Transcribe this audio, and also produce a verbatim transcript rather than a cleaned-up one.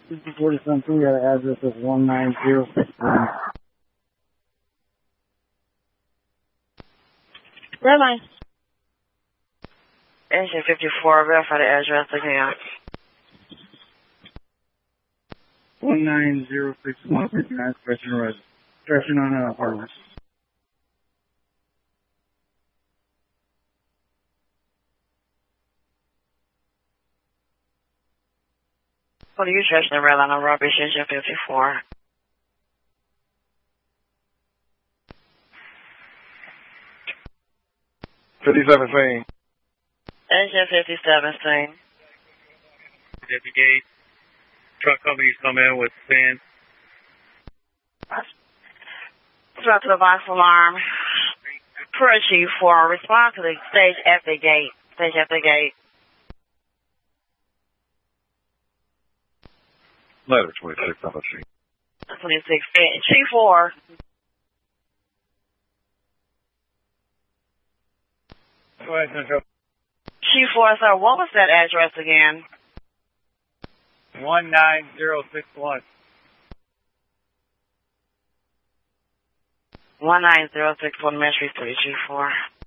forty-seven three, we got an address of one nine zero six one. Red line. Engine fifty-four, verify the address again. one nine zero six one, expression res. Expression on uh, apartment. What are you stretching the red line on Rubbish, engine fifty-four? fifty seventeen. Engine fifty-seven, same. At the gate. Truck companies come in with sand. Drop to the box alarm. Per chief for respond to the stage at the gate. Stage at the gate. Letter twenty-six on the sheet. twenty-six. Chief four. Go ahead, Central. Chief four, sir, what was that address again? one nine zero six one. one nine zero six one Metro Street, Chief four.